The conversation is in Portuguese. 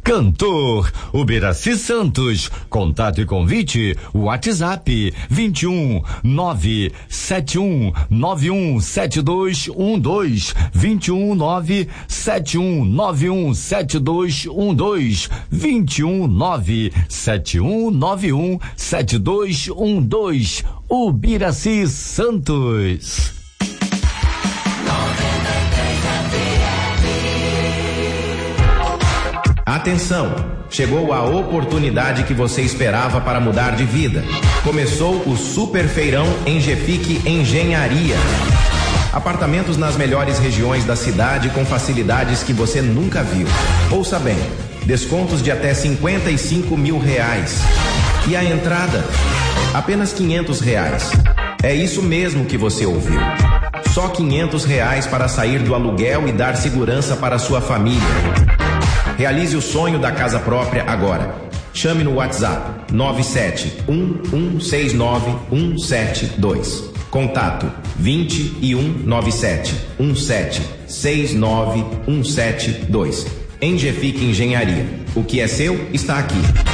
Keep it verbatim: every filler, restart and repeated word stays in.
Cantor Ubiraci Santos. Contato e convite, WhatsApp vinte e um nove sete um nove um sete dois um dois, vinte e um nove sete um nove um sete dois um dois, vinte e um nove sete um nove um sete dois um dois. Ubiraci Santos. Atenção! Chegou a oportunidade que você esperava para mudar de vida. Começou o Super Feirão Engefique Engenharia. Apartamentos nas melhores regiões da cidade com facilidades que você nunca viu. Ouça bem, descontos de até cinquenta e cinco mil reais. E a entrada? Apenas quinhentos reais. É isso mesmo que você ouviu. Só quinhentos reais para sair do aluguel e dar segurança para sua família. Realize o sonho da casa própria agora. Chame no WhatsApp nove sete um um seis nove um sete dois. Contato vinte e um nove sete um sete seis nove um sete dois. Engefique Engenharia. O que é seu está aqui.